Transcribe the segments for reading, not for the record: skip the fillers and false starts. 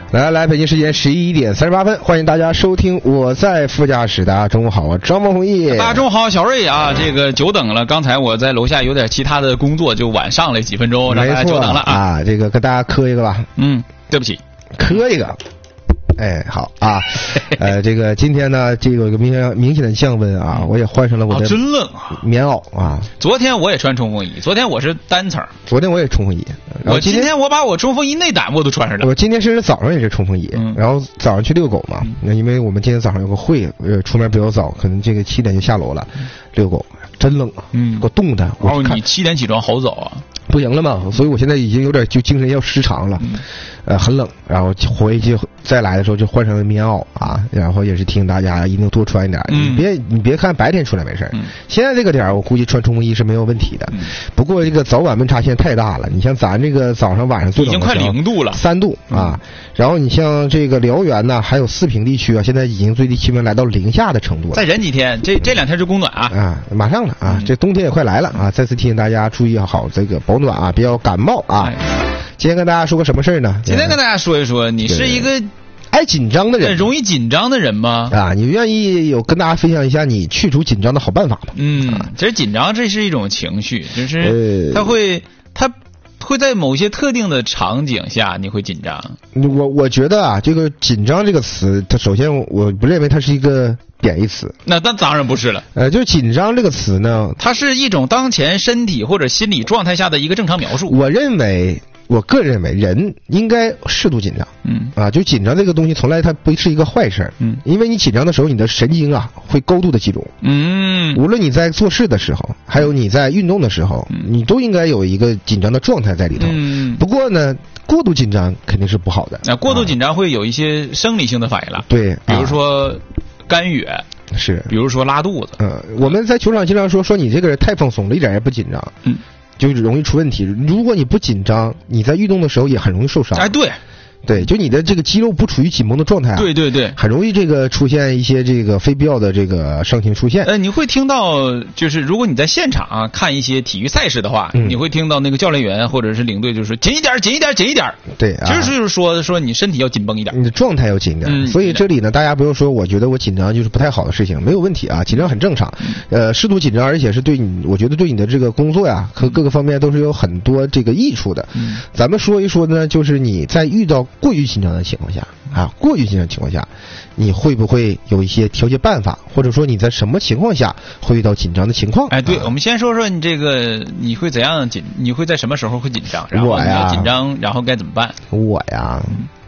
来，北京时间11:38，欢迎大家收听我在副驾驶。大家中午好，我张梦红毅。 大家中午好，小瑞啊，这个久等了。刚才我在楼下有点其他的工作，就晚上了几分钟，让大家久等了啊。 这个跟大家磕一个吧。 对不起， 磕一个。哎，好啊，这个今天呢，这个有个明显的降温啊，我也换上了我的真冷啊棉袄啊。 昨天我也穿冲锋衣，昨天我是单层， 昨天我也冲锋衣，然后今天我把我冲锋衣内胆我都穿上了。 我今天甚至早上也是冲锋衣，然后早上去遛狗嘛，因为我们今天早上有个会，出门比较早，可能这个7点就下楼了，遛狗真冷啊，给我冻的。 你7点起床好早啊。 不行了嘛，所以我现在已经有点就精神要失常了，很冷，然后回去再来的时候就换上了棉袄啊，然后也是提醒大家一定多穿一点，你别看白天出来没事，现在这个点我估计穿冲锋衣是没有问题的，不过这个早晚温差现在太大了，你像咱这个早上晚上最冷已经快0度了 ，3度啊，然后你像这个辽源呢，还有4平地区啊，现在已经最低气温来到零下的程度了， 再忍几天，这2天就供暖啊， 马上了啊，这冬天也快来了啊，再次提醒大家注意好这个保暖啊，不要感冒啊。今天跟大家说个什么事儿呢？ 今天跟大家说一说，你是一个爱紧张的人， 容易紧张的人吗？ 啊，你愿意跟大家分享一下你去除紧张的好办法吗？ 其实紧张这是一种情绪，就是它会在某些特定的场景下你会紧张。 我觉得啊，这个紧张这个词，它首先我不认为它是一个贬义词。 那当然不是了。 就是紧张这个词呢， 它是一种当前身体或者心理状态下的一个正常描述。 我个人认为人应该适度紧张。就紧张这个东西从来它不是一个坏事。因为你紧张的时候，你的神经啊会高度的集中。无论你在做事的时候，还有你在运动的时候，你都应该有一个紧张的状态在里头。不过呢，过度紧张肯定是不好的。 那过度紧张会有一些生理性的反应了。 对， 比如说干哕， 是， 比如说拉肚子。 我们在球场经常说你这个人太放松了，一点也不紧张。就容易出问题。如果你不紧张，你在运动的时候也很容易受伤。对，就你的这个肌肉不处于紧绷的状态啊， 对， 很容易这个出现一些这个非必要的这个伤情出现。 你会听到，就是如果你在现场看一些体育赛事的话，你会听到那个教练员或者是领队就说紧一点。 对， 就是说你身体要紧绷一点， 你的状态要紧一点。所以这里呢，大家不用说，我觉得我紧张就是不太好的事情，没有问题啊，紧张很正常。适度紧张，而且是对你，我觉得对你的这个工作呀和各个方面都是有很多这个益处的。咱们说一说呢，就是你在遇到过于紧张的情况下，你会不会有一些调节办法，或者说你在什么情况下会遇到紧张的情况？ 对，我们先说说你这个你会怎样你会在什么时候会紧张？然后你要紧张，然后该怎么办？ 我呀，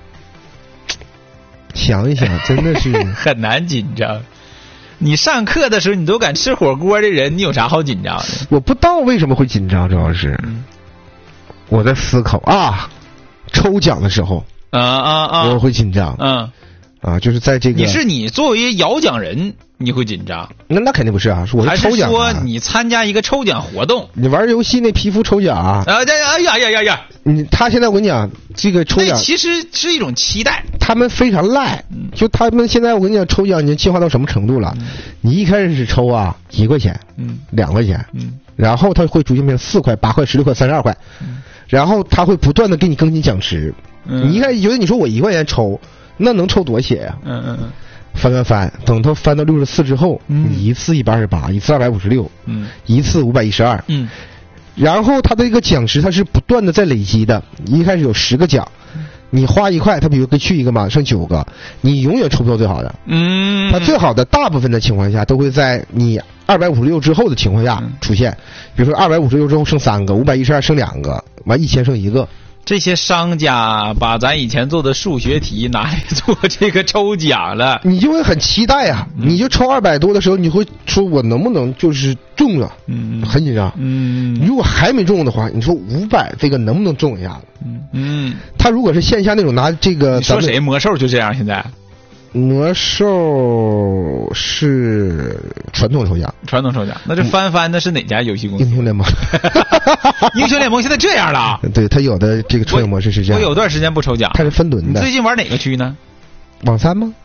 想一想，真的是很难紧张。你上课的时候你都敢吃火锅的人，你有啥好紧张的？ 我不知道为什么会紧张，主要是我在思考啊，抽奖的时候。我会紧张。就是在这个你作为摇奖人你会紧张？ 那肯定不是啊，我是抽奖。 还是说你参加一个抽奖活动？ 你玩游戏那皮肤抽奖啊？ 呀！ 他现在我跟你讲，这个抽奖其实是一种期待。 他们非常赖，就他们现在我跟你讲，抽奖已经进化到什么程度了？你一开始是抽啊1块钱，2块钱，然后他会逐渐变成4块、8块、16块、32块，然后他会不断的给你更新奖池。你一开始觉得你说我1块钱抽，那能抽多些呀？翻，等他翻到64之后，你一次128，一次256，一次512，然后他的一个奖池它是不断的在累积的，一开始有10个奖，你花1块，他比如去一个嘛，剩9个，你永远抽不到最好的。他最好的大部分的情况下都会在你256之后的情况下出现，比如说256之后剩3个，512剩2个，完1000剩1个。 这些商家把咱以前做的数学题拿来做这个抽奖了， 你就会很期待啊！你就抽200多的时候，你会说我能不能就是中啊？很紧张。如果还没中的话，你说500这个能不能中一下子？他如果是线下那种拿这个， 你说谁魔兽就这样现在？ 魔兽是传统抽奖， 那这翻的是哪家游戏公司？ 英雄联盟。 英雄联盟现在这样了？ 对，它有的这个抽奖模式是这样。 我有段时间不抽奖， 它是分轮的。 你最近玩哪个区呢？ 网3吗？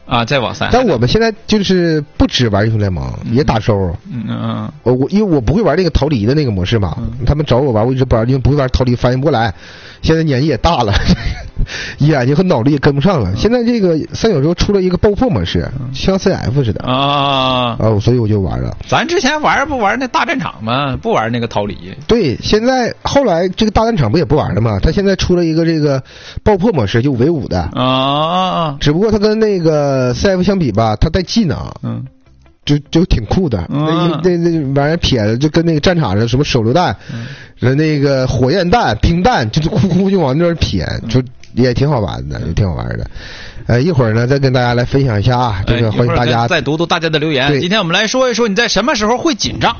啊，再往3。 但我们现在就是不只玩英雄联盟，也打收。因为我不会玩那个逃离的那个模式嘛，他们找我玩，我一直不玩，因为不会玩逃离，反应不过来。现在年纪也大了，眼睛和脑力也跟不上了。现在这个三角洲出了一个爆破模式，像 CF 似的所以我就玩了。 咱之前不玩那大战场吗？不玩那个逃离。 对，现在后来这个大战场不也不玩了吗？他现在出了一个这个爆破模式，就5v5的只不过他跟那个 CF 相比吧，他带技能，就挺酷的。那玩意儿撇的就跟那个战场上什么手榴弹，那个火焰弹、冰弹，就呼就往那儿撇，就也挺好玩的，也挺好玩的。一会儿呢再跟大家来分享一下啊，这个欢迎大家再读读大家的留言。今天我们来说一说你在什么时候会紧张。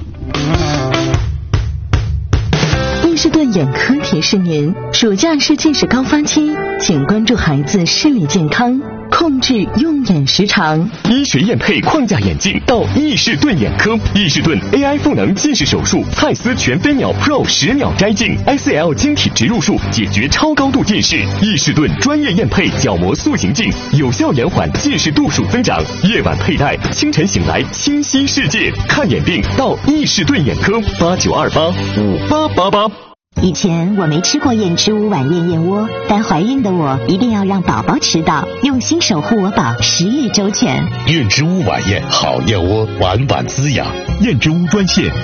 伊士顿眼科提示您，暑假是近视高发期，请关注孩子视力健康，控制用眼时长。 医学验配框架眼镜到伊士顿眼科，伊士顿 AI 赋能近视手术，蔡司全飞秒 Pro 10秒摘镜 ，ICL 晶体植入术解决超高度近视。伊士顿专业验配角膜塑形镜，有效延缓近视度数增长。夜晚佩戴，清晨醒来清晰世界。看眼病到伊士顿眼科，89285888。 以前我没吃过燕之屋晚宴燕窝，但怀孕的我一定要让宝宝吃到，用心守护我宝，10日周全。 燕之屋晚宴好燕窝，晚晚滋养。燕之屋专线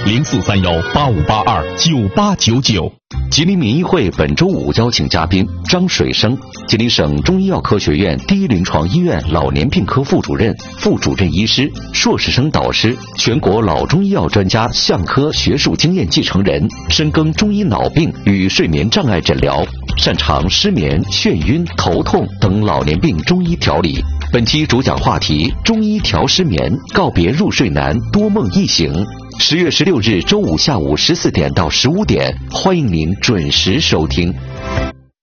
043185829899。 吉林民医会本周5邀请嘉宾张水生，吉林省中医药科学院第一临床医院老年病科副主任、副主任医师、硕士生导师，全国老中医药专家相科学术经验继承人，深耕中医脑病与睡眠障碍诊疗，擅长失眠、眩晕、头痛等老年病中医调理。本期主讲话题：中医调失眠，告别入睡难，多梦易醒。10月16日周五下午14点到15点，欢迎您准时收听。